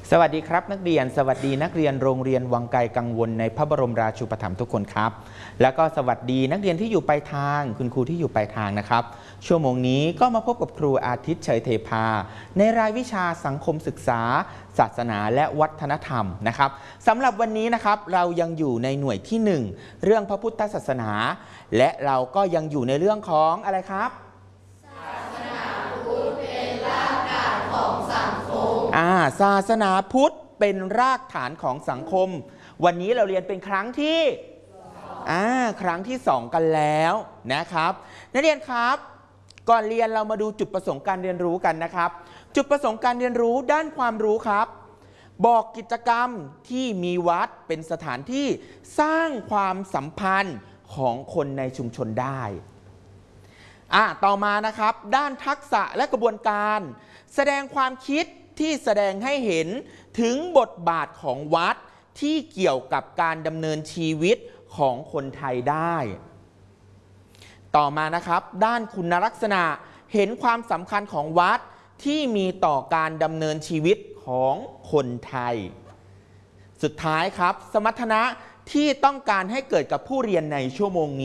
สวัสดีครับนักเรียนสวัสดีนักเรียนโรงเรียนวังไกลกังวลในพระบรมราชูปถัมภ์ทุกคนครับแล้วก็สวัสดีนักเรียนที่อยู่ปลายทางคุณครูที่อยู่ปลายทางนะครับชั่วโมงนี้ก็มาพบกับครูอาทิตย์เฉยเทพาในรายวิชาสังคมศึกษาศาสนาและวัฒนธรรมนะครับสำหรับวันนี้นะครับเรายังอยู่ในหน่วยที่ 1เรื่องพระพุทธศาสนาและเราก็ยังอยู่ในเรื่องของอะไรครับศาสนาพุทธเป็นรากฐานของสังคมวันนี้เราเรียนเป็นครั้งที่2กันแล้วนะครับนักเรียนครับก่อนเรียนเรามาดูจุดประสงค์การเรียนรู้กันนะครับจุดประสงค์การเรียนรู้ด้านความรู้ครับบอกกิจกรรมที่มีวัดเป็นสถานที่สร้างความสัมพันธ์ของคนในชุมชนได้ต่อมานะครับด้านทักษะและกระบวนการแสดงความคิดที่แสดงให้เห็นถึงบทบาทของวัดที่เกี่ยวกับการดำเนินชีวิตของคนไทยได้ต่อมานะครับด้านคุณลักษณะเห็นความสำคัญของวัดที่มีต่อการดำเนินชีวิตของคนไทยสุดท้ายครับสมรรถนะที่ต้องการให้เกิดกับผู้เรียนในชั่วโมงนี้